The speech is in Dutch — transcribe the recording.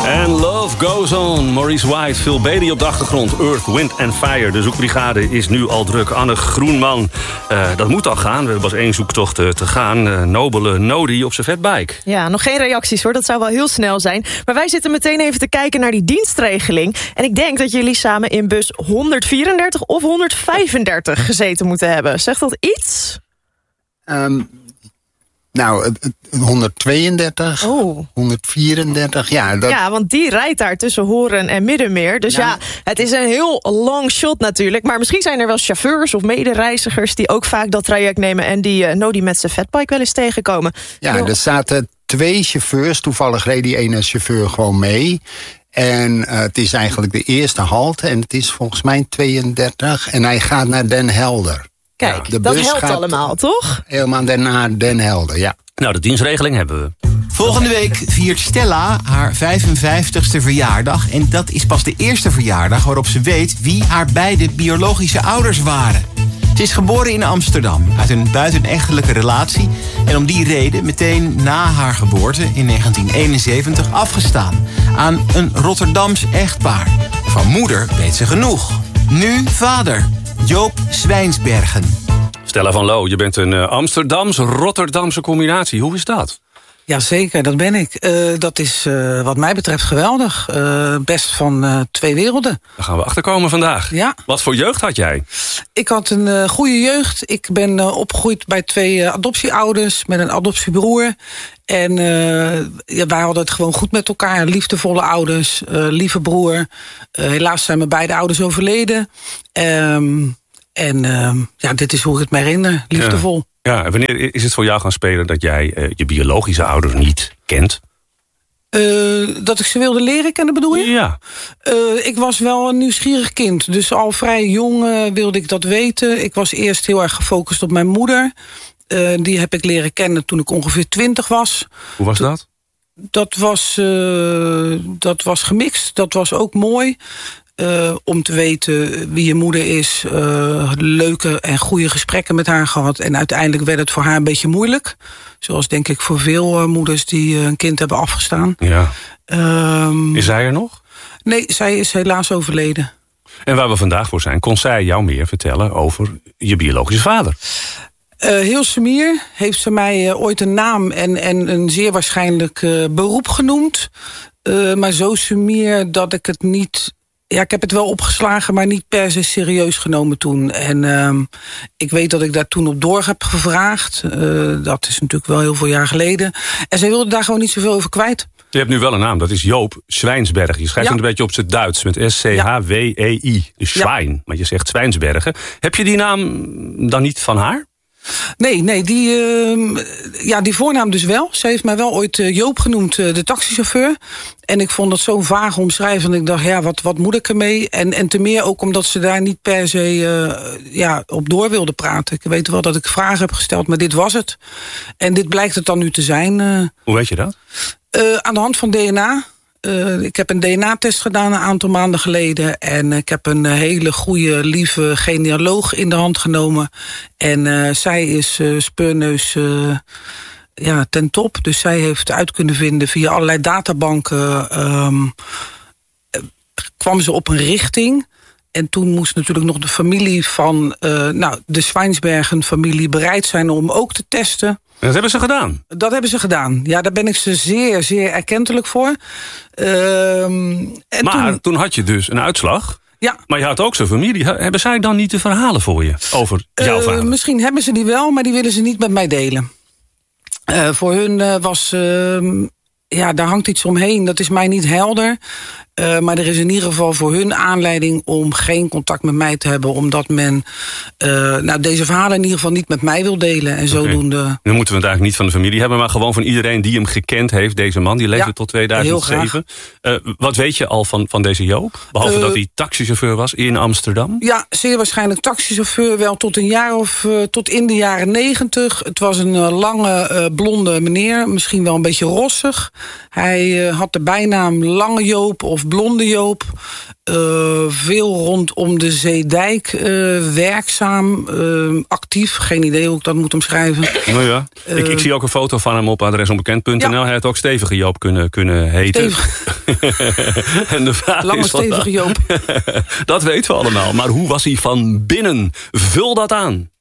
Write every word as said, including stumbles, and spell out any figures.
En Love Goes On. Maurice White, Phil Bailey op de achtergrond. Earth, Wind and Fire. De zoekbrigade is nu al druk. Anne Groenman, uh, dat moet al gaan. We hebben pas één zoektocht uh, te gaan. Uh, nobele Nodi op zijn fatbike. Ja, nog geen reacties hoor. Dat zou wel heel snel zijn. Maar wij zitten meteen even te kijken naar die dienstregeling. En ik denk dat jullie samen in bus honderdvierendertig of honderdvijfendertig gezeten moeten hebben. Zegt dat iets? Um, nou, honderdtweeëndertig, oh. honderdvierendertig, ja. Dat... Ja, want die rijdt daar tussen Horen en Middenmeer. Dus nou, ja, het is een heel long shot natuurlijk. Maar misschien zijn er wel chauffeurs of medereizigers die ook vaak dat traject nemen en die uh, Nodi met zijn fatbike wel eens tegenkomen. Ja, heel... er zaten twee chauffeurs. Toevallig reed die ene chauffeur gewoon mee. En uh, het is eigenlijk de eerste halte en het is volgens mij tweeëndertig. En hij gaat naar Den Helder. Kijk, ja, dat helpt allemaal, toch? Helemaal daarna Den Helder, ja. Nou, de dienstregeling hebben we. Volgende week viert Stella haar vijfenvijftigste verjaardag. En dat is pas de eerste verjaardag waarop ze weet wie haar beide biologische ouders waren. Ze is geboren in Amsterdam, uit een buitenechtelijke relatie. En om die reden meteen na haar geboorte in negentien eenenzeventig afgestaan aan een Rotterdams echtpaar. Van moeder weet ze genoeg. Nu vader, Joop Zwijnsbergen. Stella van Loo, je bent een uh, Amsterdams-Rotterdamse combinatie. Hoe is dat? Jazeker, dat ben ik. Uh, dat is uh, wat mij betreft geweldig. Uh, best van uh, twee werelden. Daar gaan we achterkomen vandaag. Ja. Wat voor jeugd had jij? Ik had een uh, goede jeugd. Ik ben uh, opgegroeid bij twee uh, adoptieouders met een adoptiebroer. En uh, ja, wij hadden het gewoon goed met elkaar. Liefdevolle ouders, uh, lieve broer. Uh, helaas zijn mijn beide ouders overleden. Um, en uh, ja, dit is hoe ik het me herinner. Liefdevol. Ja. Ja, en wanneer is het voor jou gaan spelen dat jij uh, je biologische ouders niet kent? Uh, dat ik ze wilde leren kennen, bedoel je? Ja. Uh, ik was wel een nieuwsgierig kind. Dus al vrij jong uh, wilde ik dat weten. Ik was eerst heel erg gefocust op mijn moeder. Uh, die heb ik leren kennen toen ik ongeveer twintig was. Hoe was dat? Dat was, uh, dat was gemixt. Dat was ook mooi. Uh, om te weten wie je moeder is. Uh, leuke en goede gesprekken met haar gehad. En uiteindelijk werd het voor haar een beetje moeilijk. Zoals denk ik voor veel uh, moeders die uh, een kind hebben afgestaan. Ja. Um, is zij er nog? Nee, zij is helaas overleden. En waar we vandaag voor zijn, kon zij jou meer vertellen over je biologische vader? Uh, heel sumier heeft ze mij uh, ooit een naam en, en een zeer waarschijnlijk uh, beroep genoemd. Uh, maar zo sumier dat ik het niet... Ja, ik heb het wel opgeslagen, maar niet per se serieus genomen toen. En uh, ik weet dat ik daar toen op door heb gevraagd. Uh, dat is natuurlijk wel heel veel jaar geleden. En zij wilde daar gewoon niet zoveel over kwijt. Je hebt nu wel een naam, dat is Joop Zwijnsbergen. Je schrijft ja. het een beetje op zijn Duits, met S C H W E I. Dus Zwijn, ja. Maar je zegt Zwijnsbergen. Heb je die naam dan niet van haar? Nee, nee, die, uh, ja, die voornaam dus wel. Ze heeft mij wel ooit uh, Joop genoemd, uh, de taxichauffeur. En ik vond dat zo'n vage omschrijving. Ik dacht, ja, wat, wat moet ik ermee? En, en te meer ook omdat ze daar niet per se uh, ja, op door wilde praten. Ik weet wel dat ik vragen heb gesteld, maar dit was het. En dit blijkt het dan nu te zijn. Uh, Hoe weet je dat? Uh, aan de hand van D N A. Uh, ik heb een D N A-test gedaan een aantal maanden geleden. En ik heb een hele goede, lieve genealoog in de hand genomen. En uh, zij is uh, speurneus uh, ja, ten top. Dus zij heeft uit kunnen vinden via allerlei databanken. Um, kwam ze op een richting. En toen moest natuurlijk nog de familie van uh, nou, de Zwijnsbergen-familie bereid zijn om ook te testen. Dat hebben ze gedaan? Dat hebben ze gedaan. Ja, daar ben ik ze zeer, zeer erkentelijk voor. Um, en maar toen... toen had je dus een uitslag. Ja. Maar je had ook zijn familie. Hebben zij dan niet de verhalen voor je over jouw uh, vader? Misschien hebben ze die wel, maar die willen ze niet met mij delen. Uh, voor hun uh, was... Uh, ja, daar hangt iets omheen. Dat is mij niet helder. Uh, maar er is in ieder geval voor hun aanleiding om geen contact met mij te hebben. Omdat men uh, nou, deze verhalen in ieder geval niet met mij wil delen. En zodoende... Okay. Dan moeten we het eigenlijk niet van de familie hebben. Maar gewoon van iedereen die hem gekend heeft. Deze man, die leefde ja, tot tweeduizend zeven. Uh, wat weet je al van, van deze Joop? Behalve uh, dat hij taxichauffeur was in Amsterdam? Ja, zeer waarschijnlijk taxichauffeur. Wel tot een jaar of uh, tot in de jaren negentig. Het was een uh, lange uh, blonde meneer. Misschien wel een beetje rossig. Hij uh, had de bijnaam Lange Joop of Blonde Joop. Uh, veel rondom de Zeedijk uh, werkzaam, uh, actief. Geen idee hoe ik dat moet omschrijven. Nou ja, uh, ik, ik zie ook een foto van hem op adresonbekend punt n l. Ja. Hij had ook Stevige Joop kunnen, kunnen heten. En de vraag Lange is Stevige Joop. Dat weten we allemaal. Maar hoe was hij van binnen? Vul dat aan.